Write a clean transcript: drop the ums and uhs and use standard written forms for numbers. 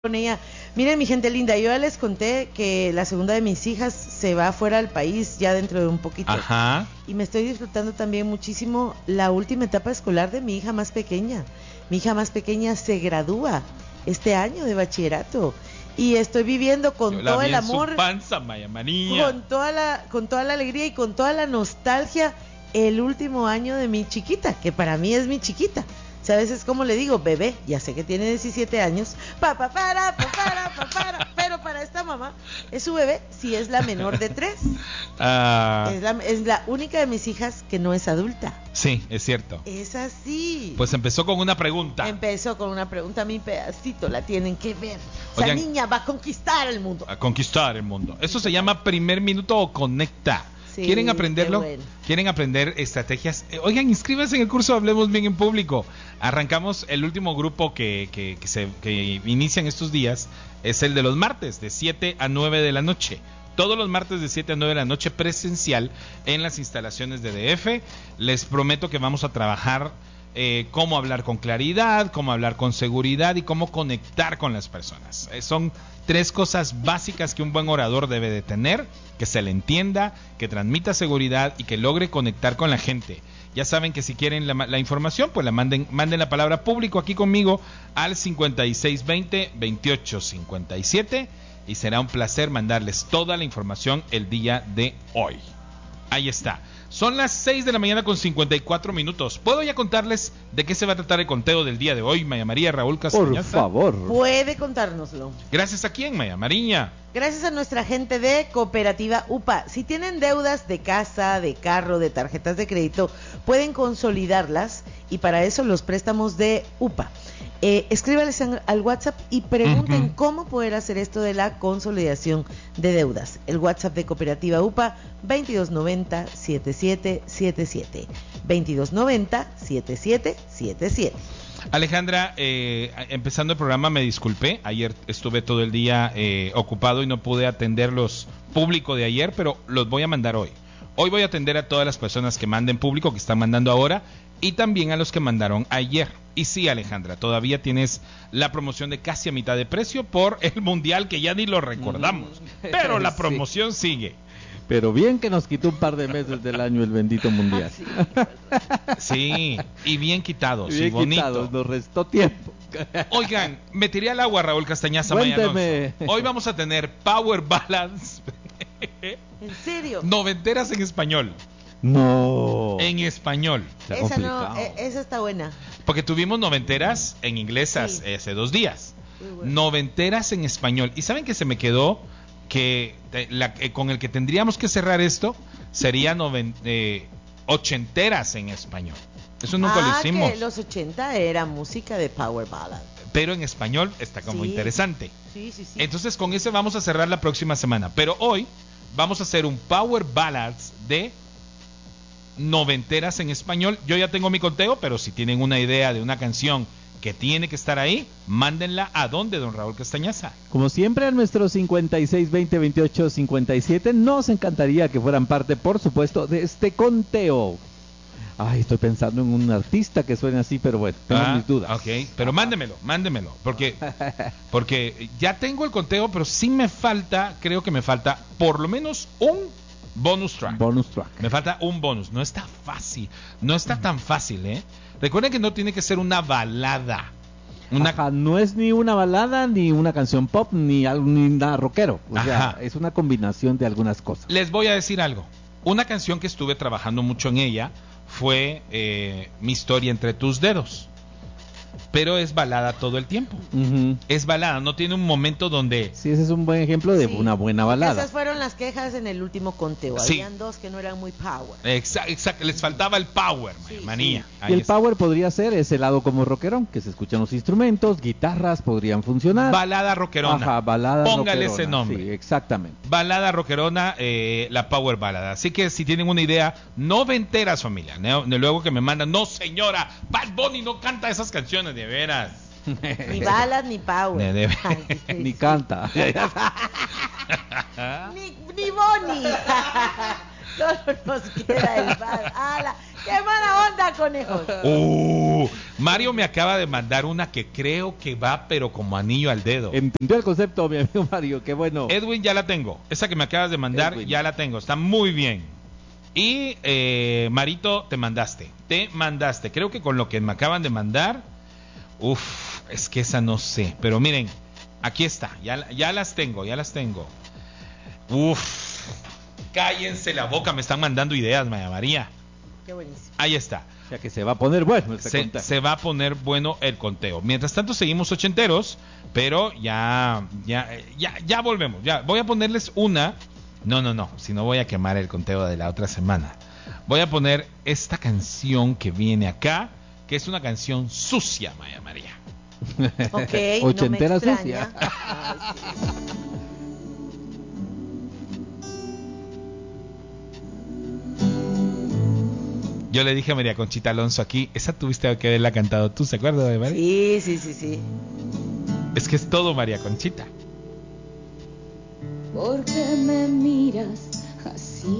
con ella. Miren, mi gente linda, yo ya les conté que la segunda de mis hijas se va fuera del país ya dentro de un poquito. Ajá. Y me estoy disfrutando también muchísimo la última etapa escolar de mi hija más pequeña. Mi hija más pequeña se gradúa este año de bachillerato. Y estoy viviendo con todo el amor, su panza, Maya María. con toda la alegría y con toda la nostalgia, el último año de mi chiquita, que para mí es mi chiquita. ¿Sabes? Es como le digo, bebé, ya sé que tiene 17 años, pero para esta mamá, es su bebé, si es la menor de 3. Es la única de mis hijas que no es adulta. Sí, es cierto. Es así. Pues empezó con una pregunta. Mi pedacito, la tienen que ver. Oigan, esa niña va a conquistar el mundo. A conquistar el mundo. Eso se llama primer minuto o conecta. Sí, ¿Quieren aprenderlo? bueno. ¿Quieren aprender estrategias? Oigan, inscríbanse en el curso Hablemos Bien en Público. Arrancamos el último grupo que inician estos días. Es el de los martes, de 7 a 9 de la noche. Todos los martes de 7 a 9 de la noche, presencial en las instalaciones de DF. Les prometo que vamos a trabajar cómo hablar con claridad, cómo hablar con seguridad y cómo conectar con las personas. Son 3 cosas básicas que un buen orador debe de tener: que se le entienda, que transmita seguridad y que logre conectar con la gente. Ya saben que si quieren la información, pues la manden la palabra público aquí conmigo al 5620-2857 y será un placer mandarles toda la información el día de hoy. Ahí está. Son las 6 de la mañana con 54 minutos. ¿Puedo ya contarles de qué se va a tratar el conteo del día de hoy, Maya María Raúl Castañaza? Por favor. Puede contárnoslo. ¿Gracias a quién, Maya María? Gracias a nuestra gente de Cooperativa UPA. Si tienen deudas de casa, de carro, de tarjetas de crédito, pueden consolidarlas y para eso los préstamos de UPA. Escríbales al WhatsApp y pregunten cómo poder hacer esto de la consolidación de deudas. El WhatsApp de Cooperativa UPA, 2290-7777. 2290-7777. Alejandra, empezando el programa me disculpé. Ayer estuve todo el día ocupado y no pude atender los público de ayer, pero los voy a mandar hoy. Hoy voy a atender a todas las personas que manden público, que están mandando ahora, y también a los que mandaron ayer. Y sí, Alejandra, todavía tienes la promoción de casi a mitad de precio por el Mundial, que ya ni lo recordamos. Pero la promoción sigue. Pero bien que nos quitó un par de meses del año el bendito Mundial. Sí, y bien quitados, bien y bonito. Quitados, nos restó tiempo. Oigan, me tiré al agua, Raúl Castañaza. Cuénteme. Hoy vamos a tener Power Ballads. ¿En serio? Noventeras en español. No. En español. Esa está buena. Porque tuvimos noventeras en inglés hace 2 días. Bueno. Noventeras en español. ¿Y saben que se me quedó? Que con el que tendríamos que cerrar esto sería ochenteras en español. Eso nunca lo hicimos. Que los 80 era música de Power Ballad. Pero en español está como interesante. Sí. Entonces con ese vamos a cerrar la próxima semana. Pero hoy vamos a hacer un Power Ballads de noventeras en español. Yo ya tengo mi conteo, pero si tienen una idea de una canción que tiene que estar ahí, mándenla. ¿A dónde, don Raúl Castañaza? Como siempre, a nuestro 5620-2857. Nos encantaría que fueran parte, por supuesto, de este conteo. Ay, estoy pensando en un artista que suene así, pero bueno, tengo mis dudas. Ok, pero mándemelo, porque ya tengo el conteo, pero sí creo que me falta por lo menos un bonus track. Me falta un bonus. No está fácil, no está tan fácil, ¿eh? Recuerden que no tiene que ser una balada. No es ni una balada, ni una canción pop, ni nada rockero. O sea, es una combinación de algunas cosas. Les voy a decir algo. Una canción que estuve trabajando mucho en ella fue Mi historia entre tus dedos. Pero es balada todo el tiempo. Es balada, no tiene un momento donde... Sí, ese es un buen ejemplo de una buena balada. Esas fueron las quejas en el último conteo. Sí. Habían 2 que no eran muy power. Exacto, les faltaba el power, manía. Y el power podría ser ese lado como rockerón, que se escuchan los instrumentos, guitarras podrían funcionar. Balada rockerona. Balada Póngale rockerona, ese nombre. Sí, exactamente. Balada rockerona, la power balada. Así que si tienen una idea, noventeras, familia. Luego que me mandan, no señora, Bad Bunny no canta esas canciones, de veras. Ni balas ni power. Ni canta. ni Bonnie. Solo nos queda el bar. ¡Hala! ¡Qué mala onda, conejos! Mario me acaba de mandar una que creo que va, pero como anillo al dedo. Entendió el concepto, mi amigo Mario, qué bueno. Edwin, ya la tengo. Esa que me acabas de mandar, Edwin. ya la tengo. Está muy bien. Y Marito, te mandaste. Creo que con lo que me acaban de mandar, es que esa no sé. Pero miren, aquí está. Ya las tengo. Cállense la boca, me están mandando ideas, Maya María. Qué buenísimo. Ahí está. O sea que se va a poner bueno este conteo. Se va a poner bueno el conteo. Mientras tanto seguimos ochenteros, pero ya volvemos. Ya voy a ponerles una. No, si no voy a quemar el conteo de la otra semana. Voy a poner esta canción que viene acá, que es una canción sucia, Maya María. Ok, Ochentera no me sucia. extraña. Ay, sí. Yo le dije a María Conchita Alonso aquí, esa tuviste que haberla cantado tú, ¿se acuerda de María? Sí. Es que es todo María Conchita. Porque me